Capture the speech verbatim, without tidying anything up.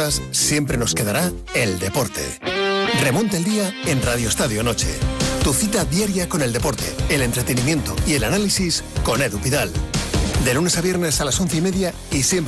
deportivas siempre nos quedará el deporte. Remonta el día en Radio Estadio Noche. Tu cita diaria con el deporte, el entretenimiento y el análisis con Edu Pidal. De lunes a viernes a las once y media y siempre